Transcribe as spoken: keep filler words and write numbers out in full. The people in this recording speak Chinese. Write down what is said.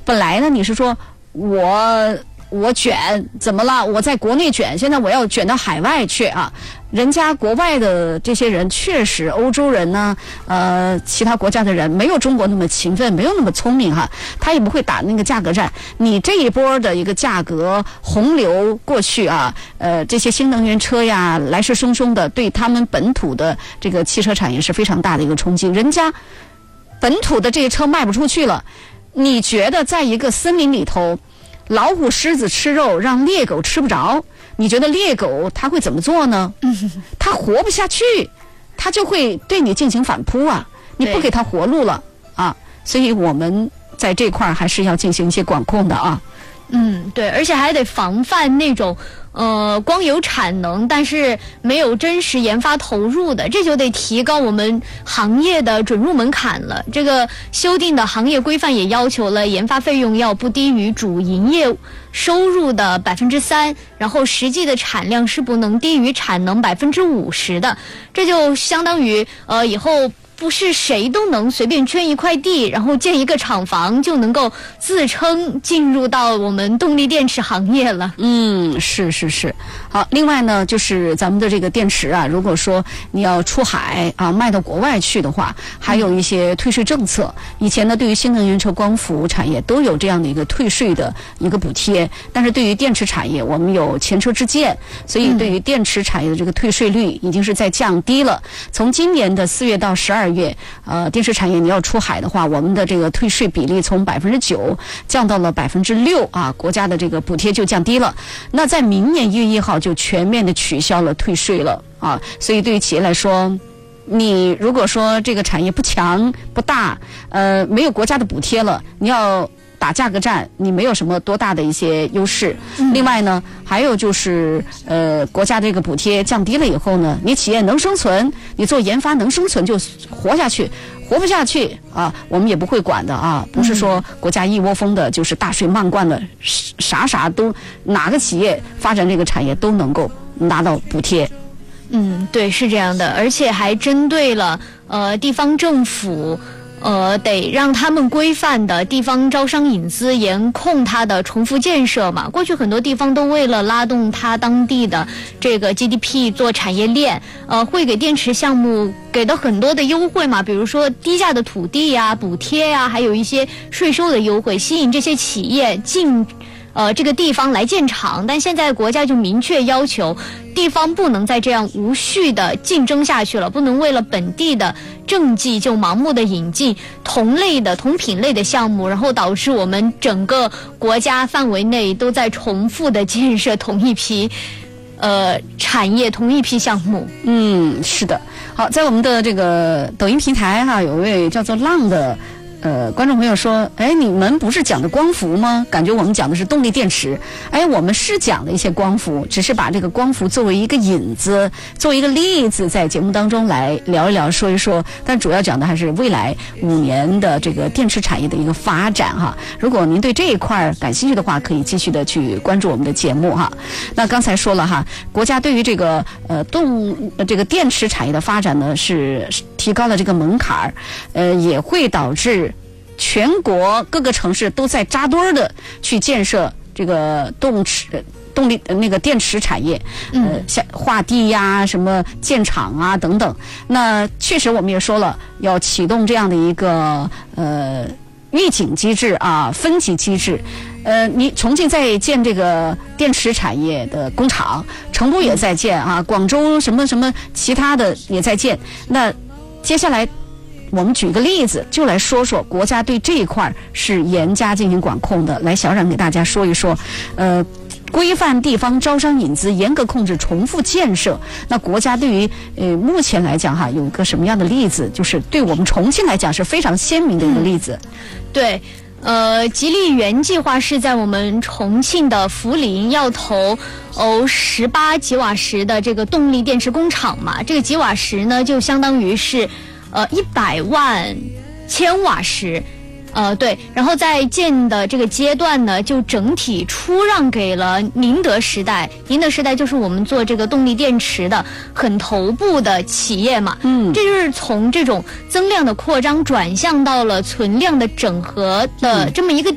本来呢，你是说我我卷怎么了？我在国内卷，现在我要卷到海外去啊！人家国外的这些人确实，欧洲人呢，呃，其他国家的人没有中国那么勤奋，没有那么聪明哈，他也不会打那个价格战。你这一波的一个价格洪流过去啊，呃，这些新能源车呀，来势汹汹的，对他们本土的这个汽车产业是非常大的一个冲击。人家本土的这些车卖不出去了，你觉得在一个森林里头，老虎、狮子吃肉，让猎狗吃不着，你觉得猎狗它会怎么做呢？它活不下去，它就会对你进行反扑啊！你不给它活路了啊！所以我们在这块儿还是要进行一些管控的啊。 嗯，对，而且还得防范那种呃光有产能但是没有真实研发投入的，这就得提高我们行业的准入门槛了。这个修订的行业规范也要求了研发费用要不低于主营业收入的百分之三，然后实际的产量是不能低于产能百分之五十的。这就相当于呃以后不是谁都能随便圈一块地，然后建一个厂房就能够自称进入到我们动力电池行业了。 嗯，是是是。好，另外呢，就是咱们的这个电池啊，如果说你要出海啊，卖到国外去的话，还有一些退税政策。以前呢，对于新能源车、光伏产业都有这样的一个退税的一个补贴，但是对于电池产业，我们有前车之鉴，所以对于电池产业的这个退税率已经是在降低了。从今年的四月到十二月，呃，电池产业你要出海的话，我们的这个退税比例从百分之九降到了百分之六啊，国家的这个补贴就降低了。那在明年一月一号就全面的取消了退税了啊，所以对于企业来说，你如果说这个产业不强不大，呃，没有国家的补贴了，你要打价格战，你没有什么多大的一些优势。嗯、另外呢，还有就是呃，国家这个补贴降低了以后呢，你企业能生存，你做研发能生存就活下去，活不下去啊，我们也不会管的啊，不是说国家一窝蜂的，就是大水漫灌的，啥啥都哪个企业发展这个产业都能够拿到补贴。 嗯，对，是这样的，而且还针对了呃地方政府。呃，得让他们规范的地方招商引资，严控它的重复建设嘛。过去很多地方都为了拉动它当地的这个 G D P 做产业链，呃，会给电池项目给的很多的优惠嘛，比如说低价的土地呀、补贴呀，还有一些税收的优惠，吸引这些企业进呃这个地方来建厂。但现在国家就明确要求，地方不能再这样无序的竞争下去了，不能为了本地的政绩就盲目的引进同类的同品类的项目，然后导致我们整个国家范围内都在重复的建设同一批呃产业同一批项目。 嗯，是的。好，在我们的这个抖音平台哈、啊，有一位叫做浪的呃，观众朋友说，哎，你们不是讲的光伏吗？感觉我们讲的是动力电池。哎，我们是讲的一些光伏，只是把这个光伏作为一个引子，作为一个例子，在节目当中来聊一聊、说一说。但主要讲的还是未来五年的这个电池产业的一个发展哈。如果您对这一块感兴趣的话，可以继续的去关注我们的节目哈。那刚才说了哈，国家对于这个呃动呃这个电池产业的发展呢，是提高了这个门槛，呃，也会导致全国各个城市都在扎堆儿的去建设这个动池动力那个电池产业，呃，像划地呀、什么建厂啊等等。那确实我们也说了，要启动这样的一个呃预警机制啊、分级机制。呃，你重庆在建这个电池产业的工厂，成都也在建啊，广州什么什么其他的也在建。那接下来我们举个例子，就来说说国家对这一块是严加进行管控的。来，小冉给大家说一说，呃，规范地方招商引资，严格控制重复建设。那国家对于呃目前来讲哈，有一个什么样的例子？就是对我们重庆来讲是非常鲜明的一个例子。 嗯、对。呃，吉利源计划是在我们重庆的涪陵要投哦十八吉瓦时的这个动力电池工厂嘛。这个吉瓦时呢，就相当于是呃一百万千瓦时。呃，对，然后在建的这个阶段呢，就整体出让给了宁德时代。宁德时代就是我们做这个动力电池的很头部的企业嘛。嗯，这就是从这种增量的扩张转向到了存量的整合的这么一个